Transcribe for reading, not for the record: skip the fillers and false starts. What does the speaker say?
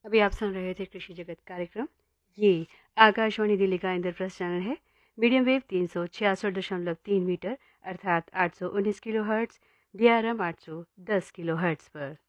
अभी आप सुन रहे थे कृषि जगत कार्यक्रम। ये आकाशवाणी दिल्ली का इंद्रप्रस्थ चैनल है। मीडियम वेव 366.3 मीटर अर्थात 819 kilo hertz, DRM 810 kilo hertz पर।